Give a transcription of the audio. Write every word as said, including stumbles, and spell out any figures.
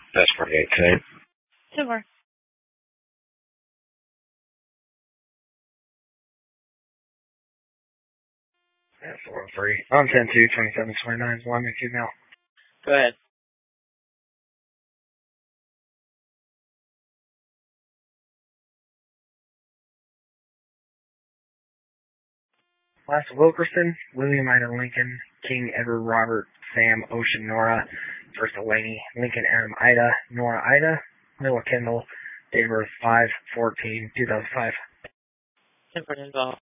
That's forty-eight, same. Two more. Yeah, four oh three. I'm ten two, twenty-seven twenty-nine. One minute two now. Go ahead. Last Wilkerson, William Ida Lincoln, King Edward Robert, Sam Ocean Nora, First Delaney, Lincoln Adam Ida, Nora Ida, Miller Kendall, date of birth five fourteen two thousand five. ten for involved.